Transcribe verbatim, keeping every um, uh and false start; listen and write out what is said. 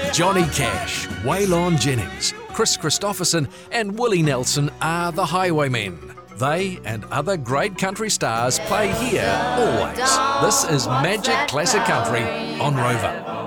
Johnny Cash, Waylon Jennings, Chris Christopherson and Willie Nelson are the Highwaymen. They and other great country stars play here always. This is Magic Classic Country on Rover.